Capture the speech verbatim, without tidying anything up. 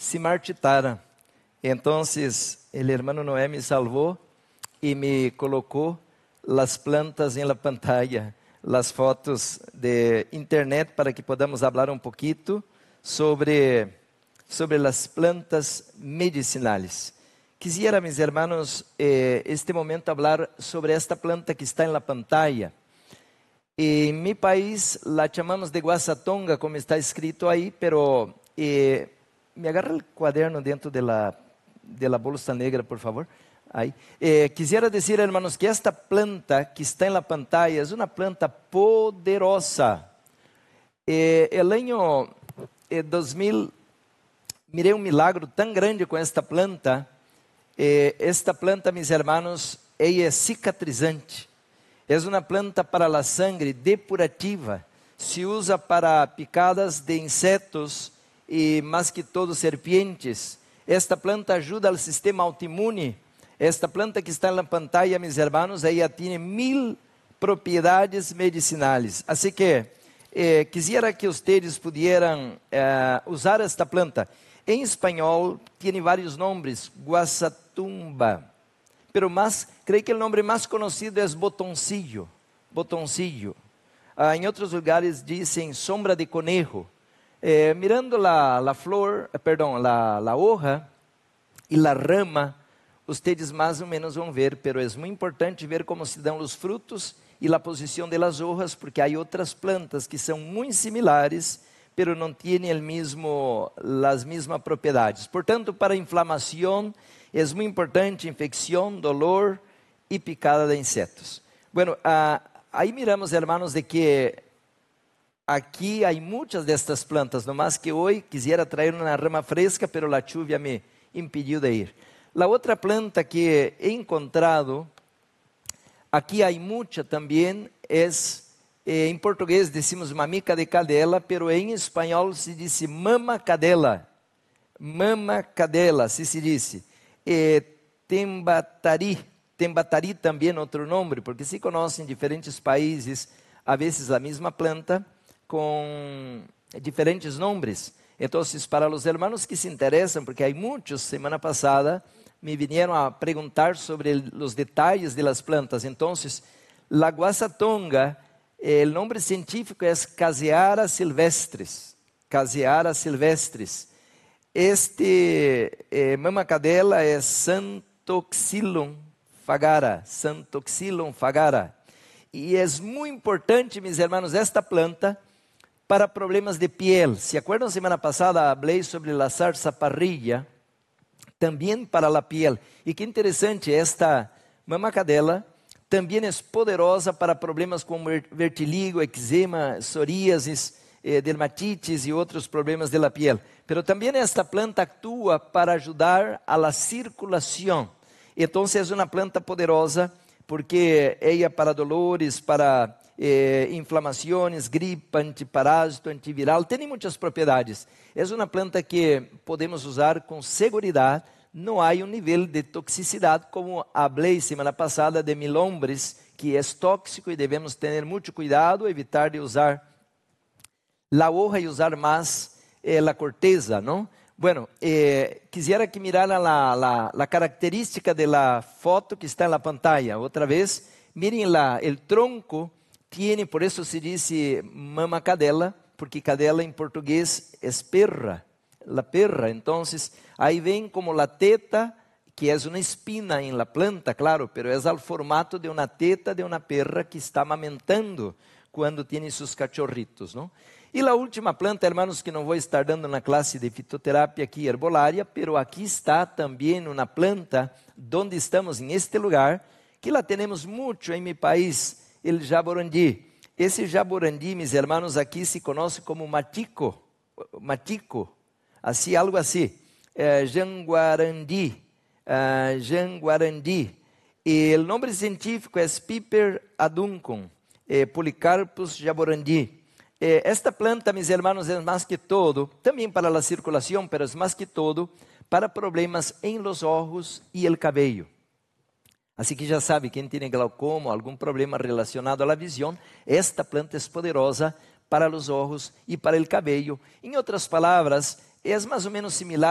se marchitara. Entonces, el hermano Noé me salvó y me colocó las plantas en la pantalla, las fotos de internet para que podamos hablar un poquito sobre, sobre las plantas medicinales. Quisiera, mis hermanos, eh, este momento hablar sobre esta planta que está en la pantalla. En mi país la llamamos de guasatonga, como está escrito ahí, pero eh, me agarra el cuaderno dentro de la, de la bolsa negra, por favor. Ahí. Eh, quisiera decir, hermanos, que esta planta que está en la pantalla es una planta poderosa. Eh, el año eh, dos mil, miré un milagro tan grande con esta planta. Eh, esta planta, mis hermanos, ella es cicatrizante. Es una planta para la sangre depurativa. Se usa para picadas de insectos y más que todo serpientes. Esta planta ayuda al sistema autoinmune. Esta planta que está en la pantalla, mis hermanos, ella tiene mil propiedades medicinales. Así que eh, quisiera que ustedes pudieran eh, usar esta planta. En español tiene varios nombres, guasatumba. Pero más, creo que el nombre más conocido es botoncillo. Botoncillo. Ah, en otros lugares dicen sombra de conejo. Eh, mirando la, la flor, eh, perdón, la, la hoja y la rama, ustedes mais ou menos vão ver, pero é muito importante ver como se dão os frutos e a posição das hojas, porque há outras plantas que são muito similares, pero não têm el mismo, as mesmas propriedades. Portanto, para inflamação, é muito importante infecção, dolor e picada de insetos. Bueno, ah, aí miramos, hermanos, de que aqui há muitas destas plantas, no mais que hoje quisiera trazer uma rama fresca, pero a lluvia me impediu de ir. La otra planta que he encontrado, aquí hay mucha también, es, eh, en portugués decimos mamica de cadela, pero en español se dice mama cadela, mama cadela, así se dice. Eh, tembatari, tembatari también otro nombre, porque se conoce en diferentes países, a veces la misma planta, con diferentes nombres. Entonces, para los hermanos que se interesan, porque hay muchos, semana pasada, me vinieron a preguntar sobre el, los detalles de las plantas. Entonces, la guasatonga, el nombre científico es Caseara silvestris. Caseara silvestris. Este eh, mamacadela es Santoxylon fagara. Santoxylon fagara. E é muito importante, meus irmãos, esta planta para problemas de piel. ¿Se acuerdan? Semana pasada hablé sobre a sarsaparilla, também para a piel. E que interessante, esta mamacadela também é poderosa para problemas como vertigo, eczema, psoríasis, eh, dermatites e outros problemas de la piel. Pero também esta planta atua para ajudar a la circulação. Então é uma planta poderosa porque ela para dolores, para eh, inflamações, gripe, antiparásito, antiviral, tem muitas propriedades. É uma planta que podemos usar com segurança. Não há um nível de toxicidade, como falei semana passada de milombres, que é tóxico e devemos ter muito cuidado, evitar de usar a hoja e usar mais eh, a corteza, não? Bueno, eh, quisiera que mirara la, la, la característica de la foto que está en la pantalla. Otra vez, miren la, el tronco, tiene, por eso se dice mama cadela, porque cadela en portugués es perra, la perra. Entonces, ahí ven como la teta, que es una espina en la planta, claro, pero es al formato de una teta de una perra que está amamentando cuando tiene sus cachorritos, ¿no? E a última planta, hermanos, que não vou estar dando na classe de fitoterapia aqui, herbolária, pero aqui está também uma planta, onde estamos em este lugar, que lá temos muito em meu país, o jaborandi. Esse jaborandi, meus hermanos, aqui se conhece como matico, matico, assim, algo assim, é, janguarandi, é, janguarandi. E o nome científico é Piper aduncum, é, Polycarpus jaborandi. Esta planta, mis hermanos, é mais que todo, também para a circulação, pero é mais que todo, para problemas em los ojos e el cabello. Assim que já sabe, quem tem glaucoma, algum problema relacionado à visão, esta planta é poderosa para os ojos e para el cabello. Em outras palavras, é mais ou menos similar